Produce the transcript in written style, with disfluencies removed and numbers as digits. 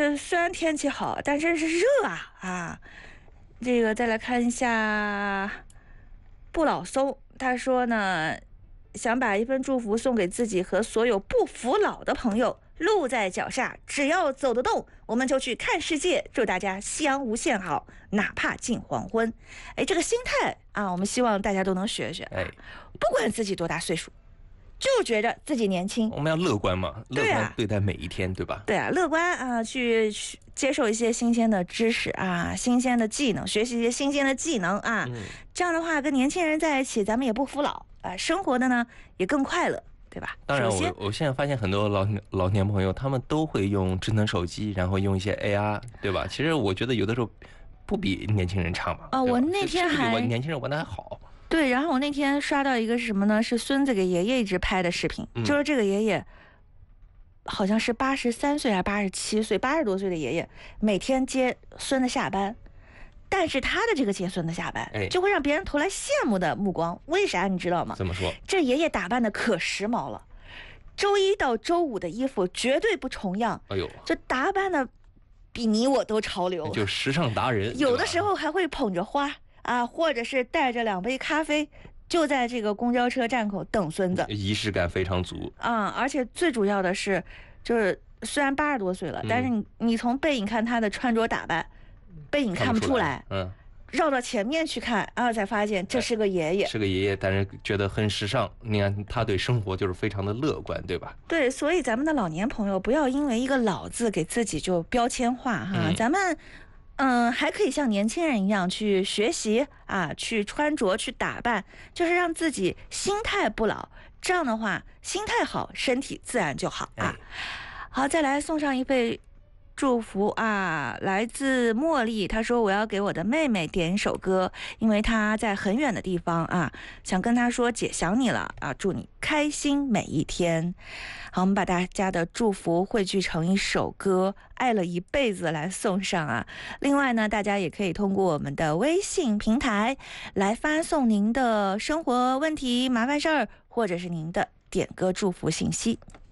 这虽然天气好，但真是热啊！这个再来看一下不老松，他说呢，想把一份祝福送给自己和所有不服老的朋友。路在脚下，只要走得动，我们就去看世界。祝大家夕阳无限好，哪怕近黄昏。这个心态啊，我们希望大家都能学学。不管自己多大岁数，就觉着自己年轻。 我们要乐观嘛，乐观对待每一天，对吧？ 对啊，乐观啊，去接受一些新鲜的知识啊，新鲜的技能，学习一些新鲜的技能啊。这样的话，跟年轻人在一起，咱们也不服老啊，生活的呢也更快乐。对吧？ 当然我现在发现很多老年朋友，他们都会用智能手机，然后用一些 AR， 对吧？其实我觉得有的时候不比年轻人差嘛。 我那天还年轻人玩的还好。 对，然后我那天刷到一个什么呢？是孙子给爷爷一直拍的视频，就是这个爷爷好像是83岁还是87岁，80多岁的爷爷，每天接孙子下班。但是他的这个接孙子下班，就会让别人投来羡慕的目光。为啥你知道吗？ 怎么说？ 这爷爷打扮的可时髦了，周一到周五的衣服绝对不重样。 哎呦， 这打扮的比你我都潮流， 就时尚达人。 有的时候还会捧着花啊，或者是带着2杯咖啡，就在这个公交车站口等孙子， 仪式感非常足啊。而且最主要的是，就是虽然80多岁了，但是你从背影看他的穿着打扮。背影看不出来，绕到前面去看啊，才发现这是个爷爷， 是个爷爷，但是觉得很时尚。你看他对生活就是非常的乐观，对吧？ 对，所以咱们的老年朋友不要因为一个老字给自己就标签化哈，咱们还可以像年轻人一样去学习啊，去穿着，去打扮，就是让自己心态不老。这样的话，心态好，身体自然就好啊。好，再来送上一份祝福啊，来自茉莉，她说我要给我的妹妹点一首歌，因为她在很远的地方啊，想跟她说姐想你了啊，祝你开心每一天。好，我们把大家的祝福汇聚成一首歌，爱了一辈子来送上啊。另外呢，大家也可以通过我们的微信平台来发送您的生活问题、麻烦事儿，或者是您的点歌祝福信息。